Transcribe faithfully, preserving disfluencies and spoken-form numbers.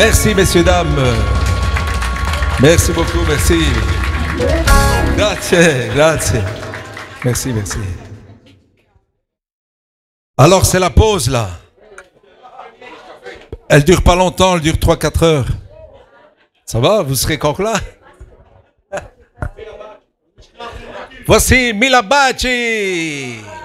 Merci, messieurs, dames. Merci beaucoup, merci. Grazie, grazie. Merci, merci. Alors, c'est la pause, là. Elle dure pas longtemps, elle dure trois quatre heures. Ça va, vous serez encore là? Voici Mila Baci.